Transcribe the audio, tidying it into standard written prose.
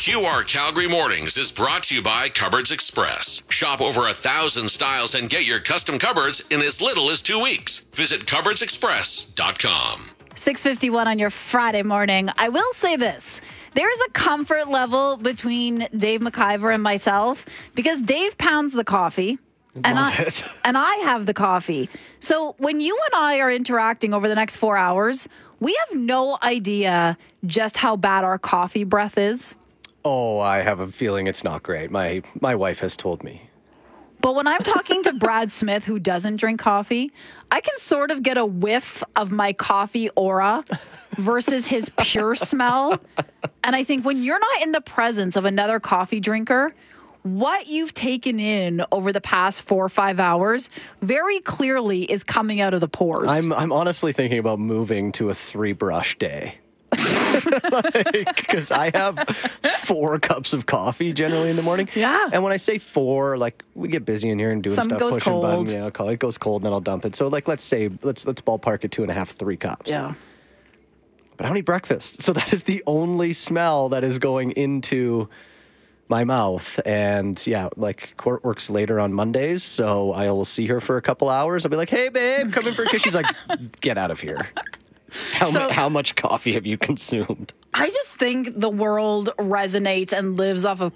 QR Calgary Mornings is brought to you by Cupboards Express. Shop over 1,000 styles and get your custom cupboards in as little as 2 weeks. Visit cupboardsexpress.com. 6:51 on your Friday morning. I will say this. There is a comfort level between Dave McIver and myself because Dave pounds the coffee. And I have the coffee. So when you and I are interacting over the next 4 hours, we have no idea just how bad our coffee breath is. Oh, I have a feeling it's not great. My wife has told me. But when I'm talking to Brad Smith, who doesn't drink coffee, I can sort of get a whiff of my coffee aura versus his pure smell. And I think when you're not in the presence of another coffee drinker, what you've taken in over the past 4 or 5 hours very clearly is coming out of the pores. I'm honestly thinking about moving to a 3-brush day. Because I have 4 cups of coffee generally in the morning. Yeah. And when I say 4, like we get busy in here and doing Some stuff, goes pushing cold. buttons. Yeah, it goes cold and then I'll dump it. So like let's ballpark it 2.5, 3 cups. Yeah. But how many breakfasts? So that is the only smell that is going into my mouth. And yeah, like Court works later on Mondays, so I will see her for a couple hours. I'll be like, hey babe, come in for a kiss. She's like, get out of here. How much coffee have you consumed? I just think the world resonates and lives off of